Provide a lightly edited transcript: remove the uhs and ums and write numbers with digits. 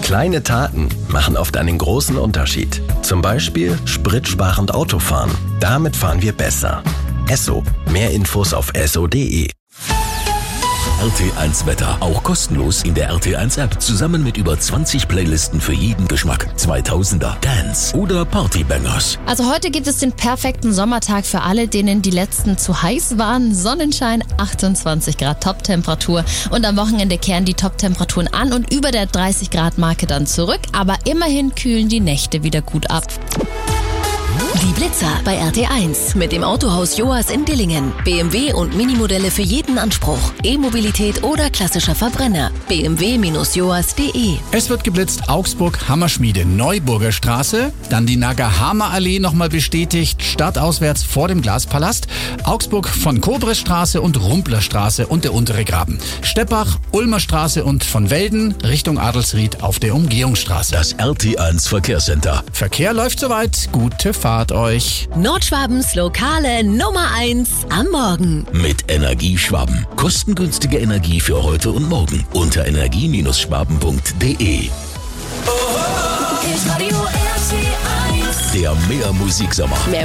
Kleine Taten machen oft einen großen Unterschied. Zum Beispiel spritsparend Autofahren. Damit fahren wir besser. Esso. Mehr Infos auf esso.de. RT1 Wetter. Auch kostenlos in der RT1 App. Zusammen mit über 20 Playlisten für jeden Geschmack. 2000er, Dance oder Partybangers. Also heute gibt es den perfekten Sommertag für alle, denen die letzten zu heiß waren. Sonnenschein, 28 Grad Top-Temperatur. Und am Wochenende kehren die Top-Temperaturen an und über der 30 Grad Marke dann zurück. Aber immerhin kühlen die Nächte wieder gut ab. Die Blitzer bei RT1 mit dem Autohaus Joas in Dillingen. BMW und Minimodelle für jeden Anspruch. E-Mobilität oder klassischer Verbrenner. bmw-joas.de. Es wird geblitzt Augsburg, Hammerschmiede, Neuburger Straße. Dann die Nagahama-Allee nochmal bestätigt. Stadtauswärts vor dem Glaspalast. Augsburg von Kobresstraße und Rumplerstraße und der untere Graben. Steppach, Ulmer Straße und von Welden Richtung Adelsried auf der Umgehungsstraße. Das RT1 Verkehrscenter. Verkehr läuft soweit. Gute Fahrt euch. Nordschwabens lokale Nummer 1 am Morgen. Mit Energieschwaben. Kostengünstige Energie für heute und morgen. Unter energie-schwaben.de. Der Mehr Musiksommer.